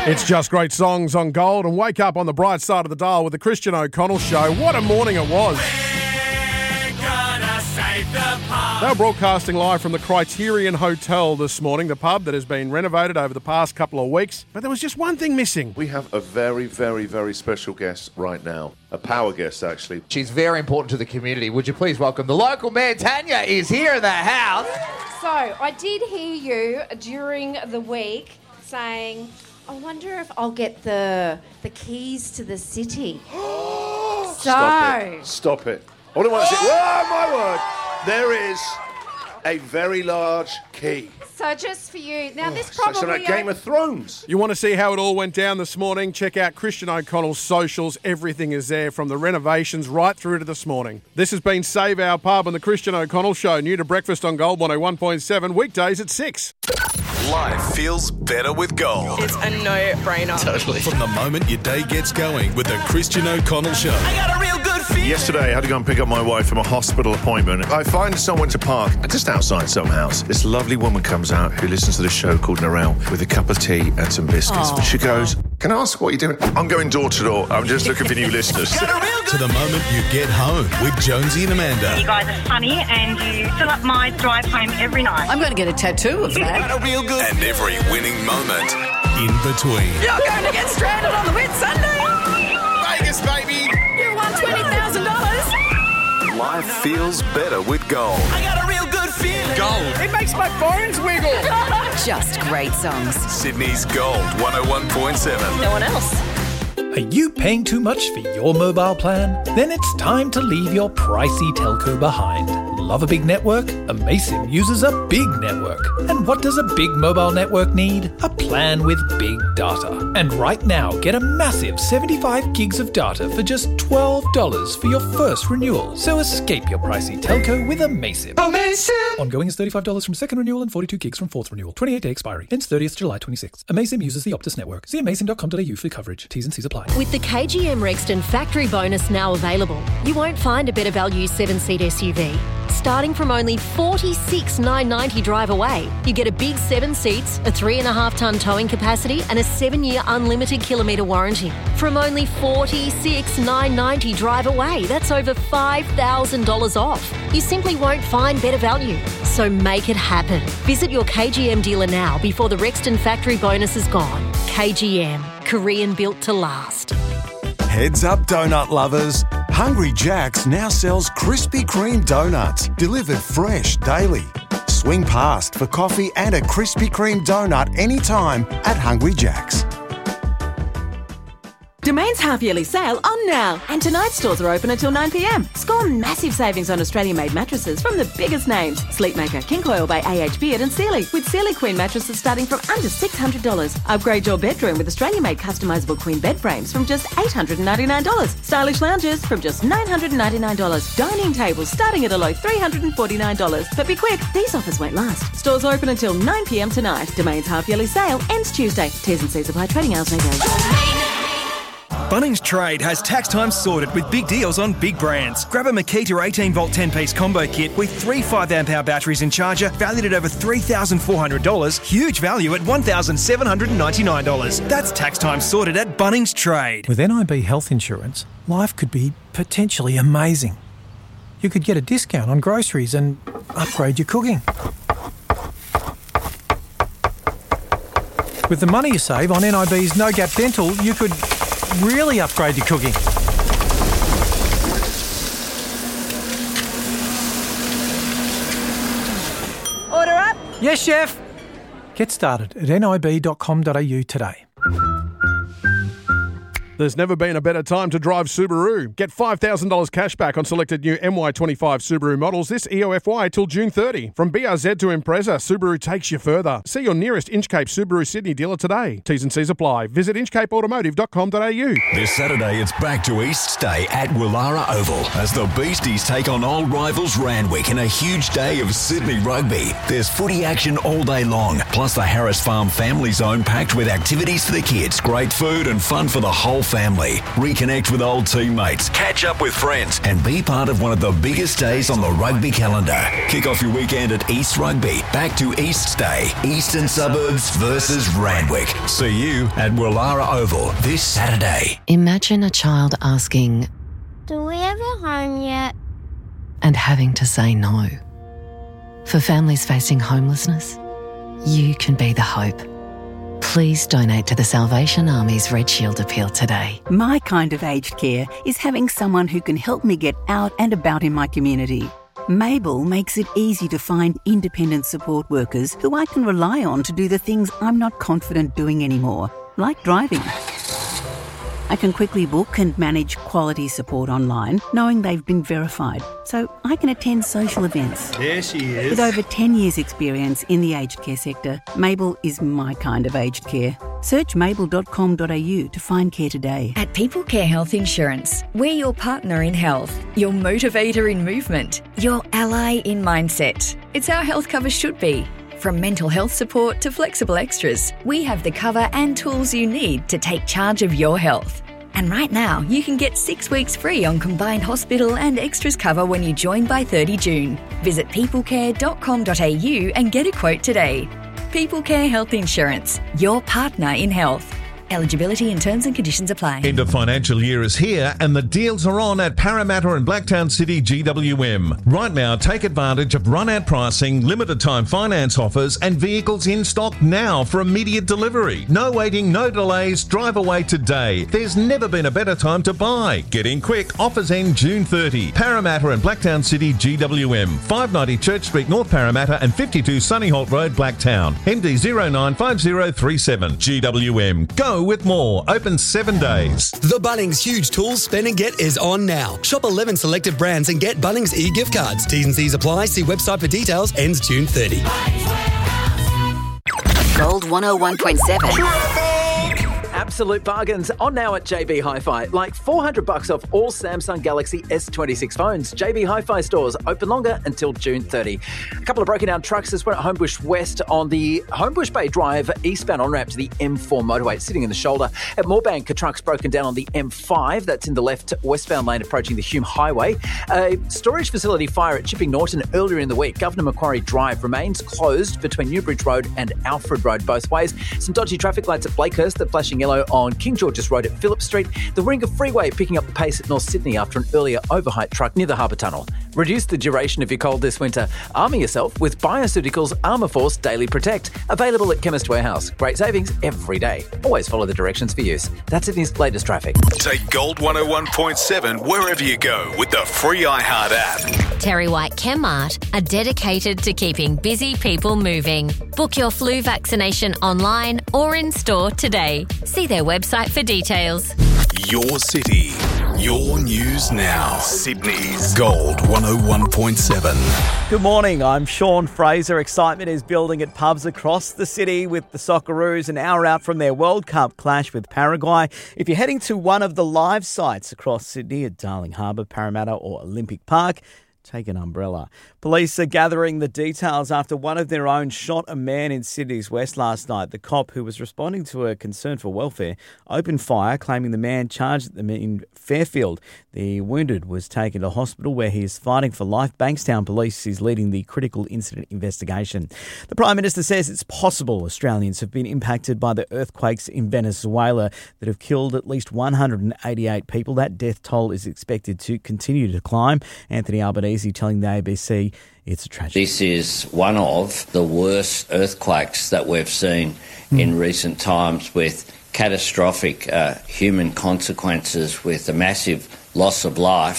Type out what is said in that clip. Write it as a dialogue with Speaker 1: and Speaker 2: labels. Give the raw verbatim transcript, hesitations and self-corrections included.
Speaker 1: It's just great songs on Gold, and wake up on the bright side of the dial with the Christian O'Connell Show. What a morning it was.
Speaker 2: We're gonna save the pub.
Speaker 1: They were broadcasting live from the Criterion Hotel this morning, the pub that has been renovated over the past couple of weeks. But there was just one thing missing.
Speaker 3: We have a very, very, very special guest right now. A power guest, actually.
Speaker 4: She's very important to the community. Would you please welcome the local mayor, Tanya, is here in the house.
Speaker 5: So, I did hear you during the week saying, I wonder if I'll get the the keys to the city. so...
Speaker 3: Stop it. Stop it. I don't want to see... Oh, my word. There is a very large key.
Speaker 5: So, just for you. Now, this
Speaker 3: It's like
Speaker 5: probably...
Speaker 3: some like Game of Thrones.
Speaker 1: You want to see how it all went down this morning? Check out Christian O'Connell's socials. Everything is there, from the renovations right through to this morning. This has been Save Our Pub and the Christian O'Connell Show. New to breakfast on Gold one oh one point seven, weekdays at six.
Speaker 6: Life feels better with Gold.
Speaker 7: It's a no-brainer.
Speaker 6: Totally. From the moment your day gets going with the Christian O'Connell Show.
Speaker 7: I got a real good feeling.
Speaker 3: Yesterday, I had to go and pick up my wife from a hospital appointment. I find someone to park just outside some house. This lovely woman comes out who listens to the show called Narelle with a cup of tea and some biscuits.
Speaker 7: Aww.
Speaker 3: She goes, can I ask what you're doing? I'm going door to door. I'm just looking for new listeners.
Speaker 7: Got a real
Speaker 6: To
Speaker 7: good
Speaker 6: the moment you get home with Jonesy and Amanda.
Speaker 8: You guys are funny and you fill up my drive home every night.
Speaker 9: I'm going to get a tattoo of that.
Speaker 7: Got a real good
Speaker 6: And every winning moment in between.
Speaker 9: You're going to get stranded on the Whit Sunday.
Speaker 6: Vegas, baby!
Speaker 9: You won twenty thousand dollars.
Speaker 6: Life feels better with Gold.
Speaker 7: I got a real good feeling.
Speaker 6: Gold.
Speaker 7: It makes my bones wiggle.
Speaker 9: Just great songs.
Speaker 6: Sydney's Gold one oh one point seven.
Speaker 9: No one else.
Speaker 10: Are you paying too much for your mobile plan? Then it's time to leave your pricey telco behind. Love a big network? Amaysim uses a big network. And what does a big mobile network need? A plan with big data. And right now, get a massive seventy-five gigs of data for just twelve dollars for your first renewal. So escape your pricey telco with Amaysim.
Speaker 7: Amaysim.
Speaker 10: Ongoing is thirty-five dollars from second renewal and forty-two gigs from fourth renewal. twenty-eight day expiry. Ends thirtieth July twenty-sixth. Amaysim uses the Optus network. See amaysim dot com dot a u for coverage. T's and C's apply.
Speaker 11: With the K G M Rexton factory bonus now available, you won't find a better value seven-seat S U V. Starting from only forty-six thousand nine hundred ninety drive away, you get a big seven seats, a three and a half tonne towing capacity and a seven-year unlimited kilometre warranty. From only forty-six thousand nine hundred ninety drive away, that's over five thousand dollars off. You simply won't find better value. So make it happen. Visit your K G M dealer now before the Rexton factory bonus is gone. K G M, Korean built to last.
Speaker 12: Heads up, donut lovers. Hungry Jack's now sells Krispy Kreme donuts, delivered fresh daily. Swing past for coffee and a Krispy Kreme donut anytime at Hungry Jack's.
Speaker 13: Domain's half-yearly sale on now. And tonight's stores are open until nine p m. Score massive savings on Australian-made mattresses from the biggest names. Sleepmaker, King Coil by A H Beard and Sealy. With Sealy Queen mattresses starting from under six hundred dollars. Upgrade your bedroom with Australian-made customisable queen bed frames from just eight hundred ninety-nine dollars. Stylish lounges from just nine hundred ninety-nine dollars. Dining tables starting at a low three hundred forty-nine dollars. But be quick, these offers won't last. Stores open until nine p m tonight. Domain's half-yearly sale ends Tuesday. T's and C's apply. Trading hours may vary.
Speaker 14: Bunnings Trade has tax time sorted with big deals on big brands. Grab a Makita eighteen volt ten piece combo kit with three five amp hour batteries and charger valued at over three thousand four hundred dollars. Huge value at one thousand seven hundred ninety-nine dollars. That's tax time sorted at Bunnings Trade.
Speaker 10: With N I B health insurance, life could be potentially amazing. You could get a discount on groceries and upgrade your cooking. With the money you save on N I B's No Gap Dental, you could really upgrade your cooking.
Speaker 13: Order up.
Speaker 10: Yes, chef. Get started at n i b dot com dot a u today.
Speaker 1: There's never been a better time to drive Subaru. Get five thousand dollars cash back on selected new M Y twenty-five Subaru models this E O F Y till June thirtieth. From B R Z to Impreza, Subaru takes you further. See your nearest Inchcape Subaru Sydney dealer today. T's and C's apply. Visit inchcape automotive dot com dot a u.
Speaker 6: This Saturday, it's back to East Day at Willara Oval as the Beasties take on old rivals Randwick in a huge day of Sydney rugby. There's footy action all day long, plus the Harris Farm Family Zone packed with activities for the kids, great food and fun for the whole family. Reconnect with old teammates, catch up with friends, and be part of one of the biggest days on the rugby calendar. Kick off your weekend at East Rugby. Back to East Day. Eastern Suburbs versus Randwick. See you at Willara Oval this Saturday.
Speaker 15: Imagine a child asking,
Speaker 16: "Do we have a home yet?"
Speaker 15: and having to say no. For families facing homelessness, you can be the hope. Please donate to the Salvation Army's Red Shield appeal today.
Speaker 17: My kind of aged care is having someone who can help me get out and about in my community. Mabel makes it easy to find independent support workers who I can rely on to do the things I'm not confident doing anymore, like driving. I can quickly book and manage quality support online, knowing they've been verified, so I can attend social events.
Speaker 18: There she is.
Speaker 17: With over ten years' experience in the aged care sector, Mabel is my kind of aged care. Search mabel dot com dot a u to find care today.
Speaker 19: At People Care Health Insurance, we're your partner in health, your motivator in movement, your ally in mindset. It's how health cover should be. From mental health support to flexible extras, we have the cover and tools you need to take charge of your health. And right now, you can get six weeks free on combined hospital and extras cover when you join by thirty June. Visit people care dot com dot a u and get a quote today. People Care Health Insurance, your partner in health. Eligibility and terms and conditions apply.
Speaker 20: End of financial year is here and the deals are on at Parramatta and Blacktown City G W M. Right now, take advantage of run-out pricing, limited time finance offers and vehicles in stock now for immediate delivery. No waiting, no delays, drive away today. There's never been a better time to buy. Get in quick, offers end June thirtieth. Parramatta and Blacktown City G W M. five ninety Church Street, North Parramatta and fifty-two Sunnyholt Road, Blacktown. M D zero nine five zero three seven. G W M. Go with more. Open seven days.
Speaker 21: The Bunnings Huge Tools Spend and Get is on now. Shop eleven selected brands and get Bunnings e-gift cards. T's and C's apply. See website for details. Ends June thirtieth.
Speaker 9: Gold one oh one point seven.
Speaker 22: Absolute bargains on now at J B Hi-Fi. Like four hundred bucks off all Samsung Galaxy S twenty-six phones. J B Hi-Fi stores open longer until June thirtieth. A couple of broken down trucks. This one at Homebush West on the Homebush Bay Drive eastbound on-ramp to the M four motorway. It's sitting in the shoulder. At Moorebank, a truck's broken down on the M five. That's in the left westbound lane approaching the Hume Highway. A storage facility fire at Chipping Norton earlier in the week. Governor Macquarie Drive remains closed between Newbridge Road and Alfred Road both ways. Some dodgy traffic lights at Blakehurst that flashing yellow on King George's Road at Phillip Street. The Warringah Freeway picking up the pace at North Sydney after an earlier overheight truck near the Harbour Tunnel. Reduce the duration of your cold this winter. Armour yourself with Bioceuticals Armour Force Daily Protect. Available at Chemist Warehouse. Great savings every day. Always follow the directions for use. That's Sydney's latest traffic.
Speaker 23: Take Gold one oh one point seven wherever you go with the free iHeart app.
Speaker 11: Terry White Chemmart are dedicated to keeping busy people moving. Book your flu vaccination online or in store today. See their website for details.
Speaker 23: Your city, your news now. Sydney's Gold one oh one point seven.
Speaker 24: Good morning, I'm Sean Fraser. Excitement is building at pubs across the city with the Socceroos an hour out from their World Cup clash with Paraguay. If you're heading to one of the live sites across Sydney at Darling Harbour, Parramatta or Olympic Park, take an umbrella. Police are gathering the details after one of their own shot a man in Sydney's West last night. The cop, who was responding to a concern for welfare, opened fire, claiming the man charged them in Fairfield. The wounded was taken to hospital where he is fighting for life. Bankstown Police is leading the critical incident investigation. The Prime Minister says it's possible Australians have been impacted by the earthquakes in Venezuela that have killed at least one hundred eighty-eight people. That death toll is expected to continue to climb. Anthony Albanese telling the A B C it's a tragedy.
Speaker 25: This is one of the worst earthquakes that we've seen mm. in recent times, with catastrophic uh, human consequences, with a massive loss of life.